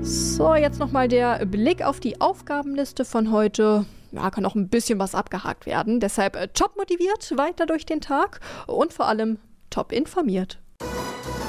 So, jetzt nochmal der Blick auf die Aufgabenliste von heute. Ja, kann noch ein bisschen was abgehakt werden. Deshalb top motiviert weiter durch den Tag und vor allem top informiert.